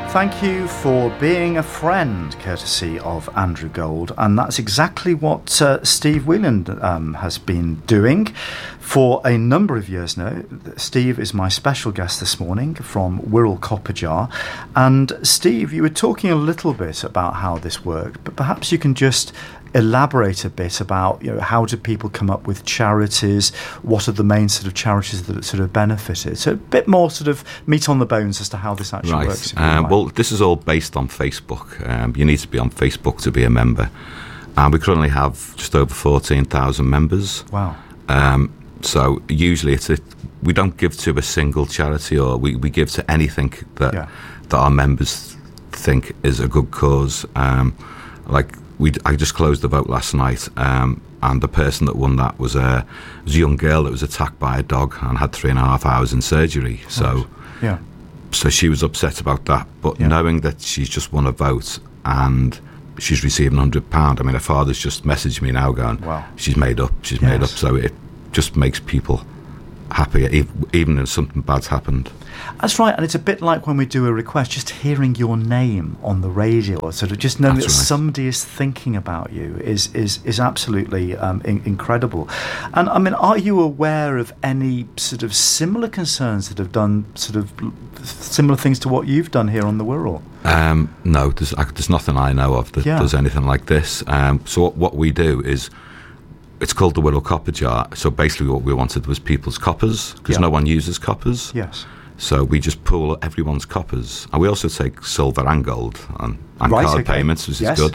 Thank you for being a friend, courtesy of Andrew Gold. And that's exactly what Steve Whelan has been doing for a number of years now. Steve is my special guest this morning from Wirral Copper Jar. And Steve, you were talking a little bit about how this worked, but perhaps you can just elaborate a bit about, how do people come up with charities? What are the main sort of charities that sort of benefited? So a bit more sort of meat on the bones as to how this actually works. Well, this is all based on Facebook. You need to be on Facebook to be a member. And we currently have just over 14,000 members. Wow. So usually we don't give to a single charity, or we give to anything that our members think is a good cause. I just closed the vote last night, and the person that won that was a young girl that was attacked by a dog and had 3.5 hours in surgery. So she was upset about that. But knowing that she's just won a vote and she's receiving £100, I mean, her father's just messaged me now going, wow, she's made up. So it just makes people happy, even if something bad's happened. That's right, and it's a bit like when we do a request, just hearing your name on the radio, or sort of just knowing that somebody is thinking about you is absolutely incredible. And I mean, are you aware of any sort of similar concerns that have done sort of similar things to what you've done here on the Wirral? No, there's nothing I know of that does anything like this. So what we do is, it's called the Wirral Copper Jar. So basically what we wanted was people's coppers, because no one uses coppers. Yes. So we just pool everyone's coppers. And we also take silver and gold and card payments, which is good.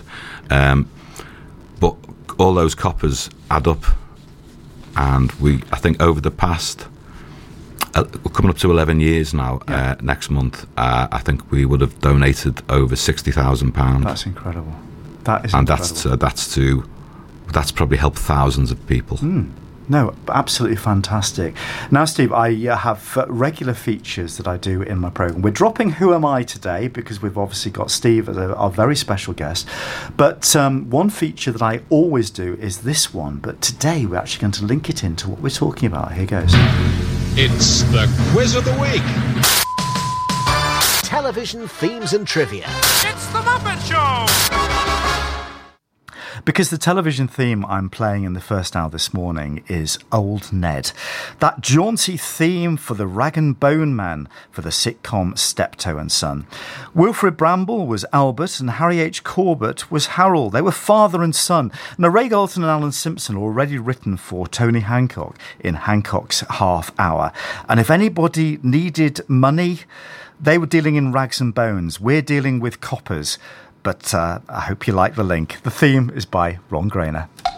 But all those coppers add up. And I think over the past, coming up to 11 years now, next month, I think we would have donated over £60,000. That's incredible. That is incredible. And that's probably helped thousands of people. No, absolutely fantastic. Now, Steve, I have regular features that I do in my programme. We're dropping Who Am I today because we've obviously got Steve as our very special guest. But one feature that I always do is this one. But today we're actually going to link it into what we're talking about. Here goes. It's the Quiz of the Week. Television themes and trivia. It's the Muppet Show. Because the television theme I'm playing in the first hour this morning is Old Ned. That jaunty theme for the Rag and Bone Man for the sitcom Steptoe and Son. Wilfrid Bramble was Albert and Harry H. Corbett was Harold. They were father and son. Now, Ray Galton and Alan Simpson were already written for Tony Hancock in Hancock's Half Hour. And if anybody needed money, they were dealing in rags and bones. We're dealing with coppers. But I hope you like the link. The theme is by Ron Grainer.